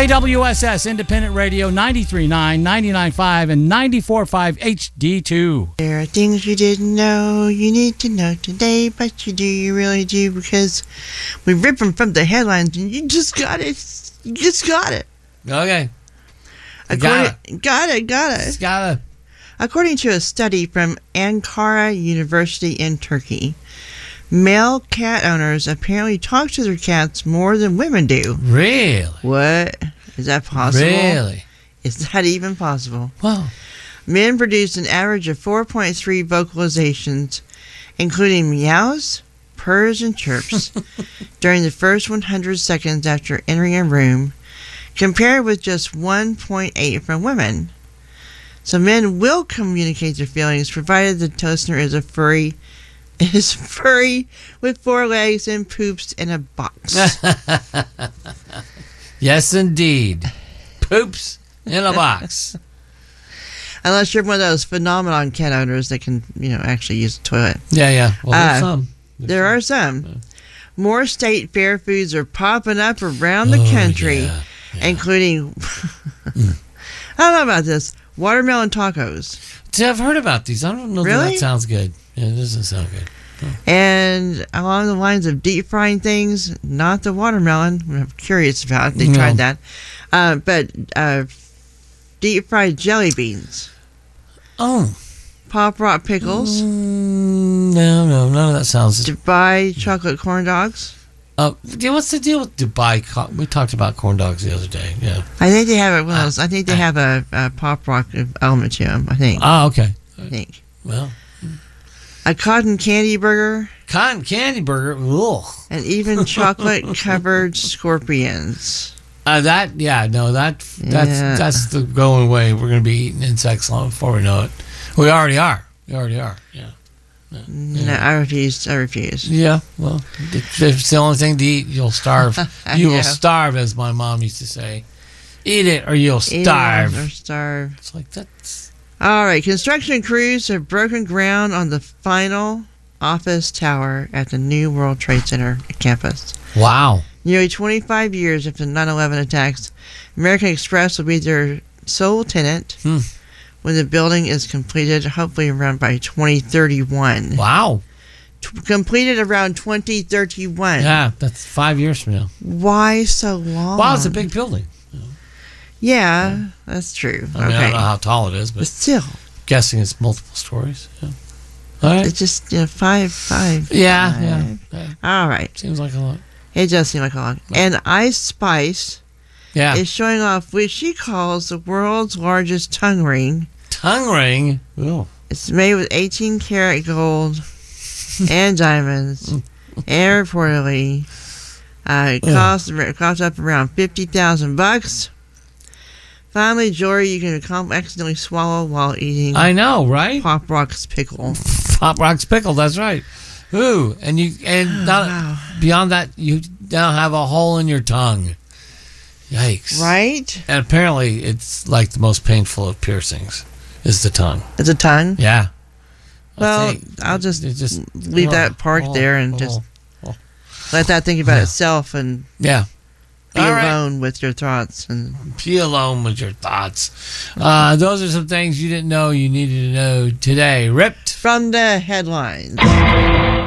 KWSS Independent Radio 93.9, 99.5, and 94.5 HD2. There are things you didn't know you need to know today, but you really do, because we rip them from the headlines and you just got it. You just got it. Okay. Got it. According to a study from Ankara University in Turkey, male cat owners apparently talk to their cats more than women do. Really? What? Is that possible? Really? Is that even possible? Wow. Men produce an average of 4.3 vocalizations, including meows, purrs, and chirps, during the first 100 seconds after entering a room, compared with just 1.8 from women. So men will communicate their feelings, provided the listener is furry with 4 legs and poops in a box. Yes, indeed. Poops in a box. Unless you're one of those phenomenon cat owners that can, actually use the toilet. Yeah. Well, there's some. There are some. Yeah. More state fair foods are popping up around the country, including, I don't know about this, watermelon tacos. See, I've heard about these. I don't know really? That sounds good. Yeah, it doesn't sound good. Oh. And along the lines of deep frying things, not the watermelon. I'm curious about it. They tried that. But deep fried jelly beans. Oh. Pop Rock pickles. No, none of that sounds. Dubai chocolate corn dogs. What's the deal with Dubai? We talked about corn dogs the other day. Yeah. I think they have I think they have a Pop Rock element to them. I think. Oh, okay. I think. Well. A cotton candy burger. Cotton candy burger. Ugh. And even chocolate covered scorpions. That's the going way. We're going to be eating insects long before we know it. We already are. Yeah. No, I refuse. Yeah, well, if it's the only thing to eat, you'll starve. You will starve, as my mom used to say. Eat it or you'll starve. It's like that's... All right, construction crews have broken ground on the final office tower at the new World Trade Center campus. Wow. Nearly 25 years after the 9/11 attacks, American Express will be their sole tenant when the building is completed, hopefully around by 2031. Wow. Completed around 2031. Yeah, that's 5 years from now. Why so long? Wow, it's a big building. Yeah, that's true. I don't know how tall it is, but still. I'm guessing it's multiple stories. Yeah. All right. It's just 5. Yeah. All right. Seems like a lot. It does seem like a lot. And Ice Spice is showing off what she calls the world's largest tongue ring. Tongue ring? Oh. It's made with 18 karat gold and diamonds. And reportedly, it costs up around $50,000. Finally, jewelry you can accidentally swallow while eating. I know, right? Pop Rock's pickle. Pop Rock's pickle, that's right. Ooh, beyond that, you now have a hole in your tongue. Yikes! Right? And apparently, it's like the most painful of piercings is the tongue. It's a tongue? Yeah. Well, I'll just leave that part there and just let that think about itself and be alone with your thoughts. And be alone with your thoughts. Those are some things you didn't know you needed to know today. Ripped from the headlines.